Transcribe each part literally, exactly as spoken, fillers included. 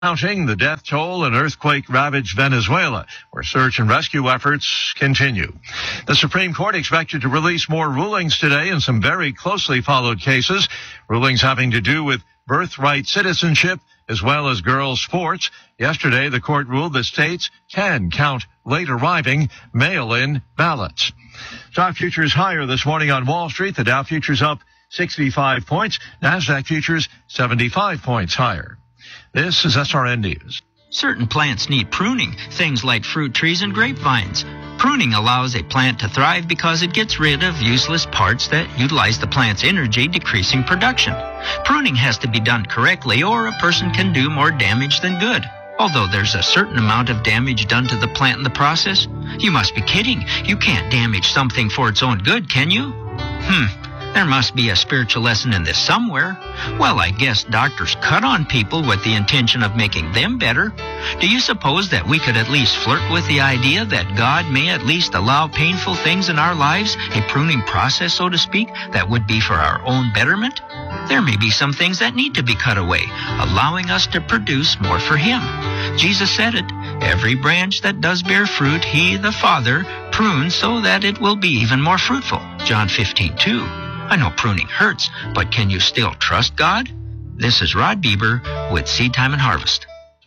Counting the death toll in earthquake-ravaged Venezuela, where search and rescue efforts continue. The Supreme Court expected to release more rulings today in some very closely followed cases, rulings having to do with birthright citizenship as well as girls' sports. Yesterday, the court ruled that states can count late arriving mail-in ballots. Stock futures higher this morning on Wall Street. The Dow futures up sixty-five points. NASDAQ futures seventy-five points higher. This is S R N News. Certain plants need pruning, things like fruit trees and grapevines. Pruning allows a plant to thrive because it gets rid of useless parts that utilize the plant's energy, decreasing production. Pruning has to be done correctly, or a person can do more damage than good. Although there's a certain amount of damage done to the plant in the process. You must be kidding. You can't damage something for its own good, can you? Hmm. There must be a spiritual lesson in this somewhere. Well, I guess doctors cut on people with the intention of making them better. Do you suppose that we could at least flirt with the idea that God may at least allow painful things in our lives, a pruning process, so to speak, that would be for our own betterment? There may be some things that need to be cut away, allowing us to produce more for Him. Jesus said it, every branch that does bear fruit, He, the Father, prunes so that it will be even more fruitful. John fifteen two. I know pruning hurts, but can you still trust God? This is Rod Bieber with Seed Time and Harvest.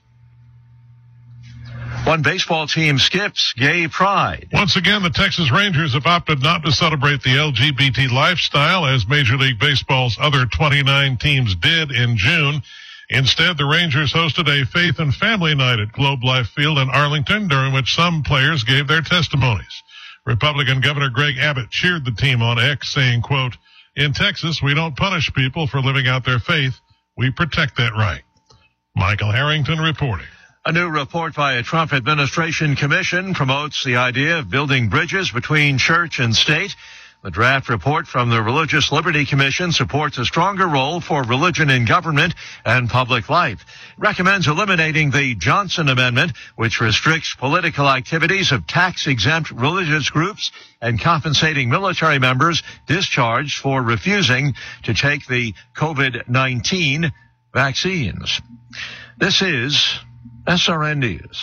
One baseball team skips gay pride. Once again, the Texas Rangers have opted not to celebrate the L G B T lifestyle as Major League Baseball's other twenty-nine teams did in June. Instead, the Rangers hosted a faith and family night at Globe Life Field in Arlington, during which some players gave their testimonies. Republican Governor Greg Abbott cheered the team on X, saying, quote, "In Texas, we don't punish people for living out their faith. We protect that right." Michael Harrington reporting. A new report by a Trump administration commission promotes the idea of building bridges between church and state. The draft report from the Religious Liberty Commission supports a stronger role for religion in government and public life. It recommends eliminating the Johnson Amendment, which restricts political activities of tax-exempt religious groups and compensating military members discharged for refusing to take the COVID nineteen vaccines. This is S R N News.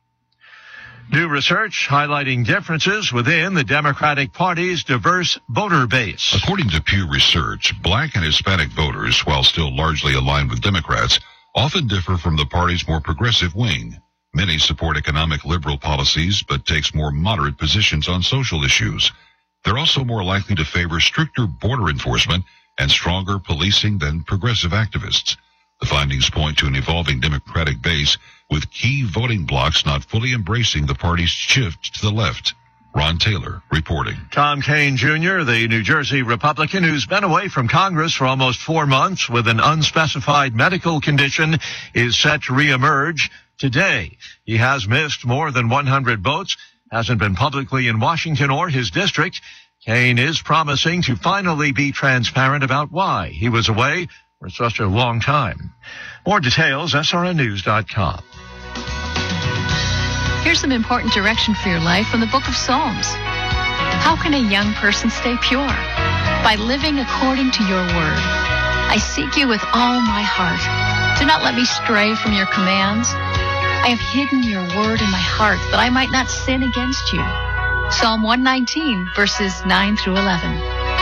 New research highlighting differences within the Democratic Party's diverse voter base. According to Pew Research, black and Hispanic voters, while still largely aligned with Democrats, often differ from the party's more progressive wing. Many support economic liberal policies, but takes more moderate positions on social issues. They're also more likely to favor stricter border enforcement and stronger policing than progressive activists. The findings point to an evolving Democratic base, with key voting blocs not fully embracing the party's shift to the left. Ron Taylor reporting. Tom Kean Junior, the New Jersey Republican who's been away from Congress for almost four months with an unspecified medical condition, is set to reemerge today. He has missed more than one hundred votes, hasn't been publicly in Washington or his district. Kean is promising to finally be transparent about why he was away for such a long time. More details, S R N news dot com. Here's some important direction for your life from the book of Psalms. How can a young person stay pure? By living according to your word. I seek you with all my heart. Do not let me stray from your commands. I have hidden your word in my heart that I might not sin against you. Psalm one nineteen, verses nine through eleven.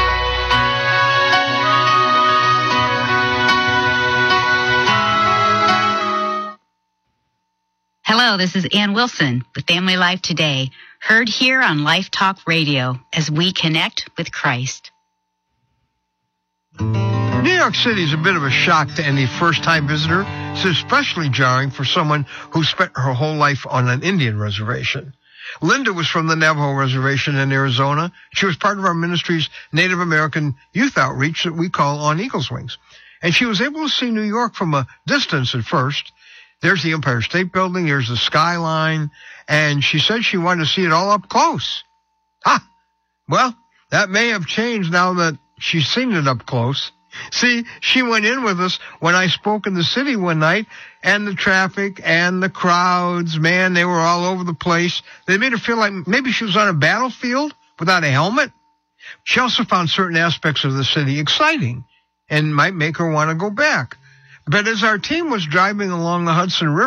Hello, this is Ann Wilson with Family Life Today, heard here on Life Talk Radio as we connect with Christ. New York City is a bit of a shock to any first-time visitor. It's especially jarring for someone who spent her whole life on an Indian reservation. Linda was from the Navajo Reservation in Arizona. She was part of our ministry's Native American youth outreach that we call On Eagle's Wings. And she was able to see New York from a distance at first. There's the Empire State Building, here's the skyline, and she said she wanted to see it all up close. Ah, well, that may have changed now that she's seen it up close. See, she went in with us when I spoke in the city one night, and the traffic and the crowds, man, they were all over the place. They made her feel like maybe she was on a battlefield without a helmet. She also found certain aspects of the city exciting and might make her want to go back. But as our team was driving along the Hudson River,